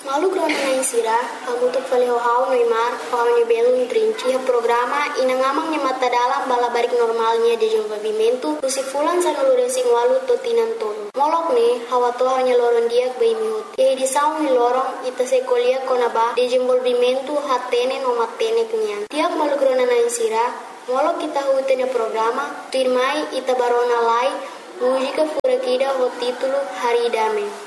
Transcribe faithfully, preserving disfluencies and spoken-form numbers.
Malu krona na insira, hamutuk fale hau Neymar, hau ni belo trinci ha programa inangamang nya mata dalam bala barik normalnya de desenvolvimento tusi fulan sa nulure sing walu totinan tolo. Molok ne hawa to hanya loron diak bai mihut. Ye di saung ni lorong ita se kolia kona ba de desenvolvimento hatene no matene knian. Tiak malu krona na insira, molok kita hutene programa tirmai ita barona lai música furakida ho título Haridame.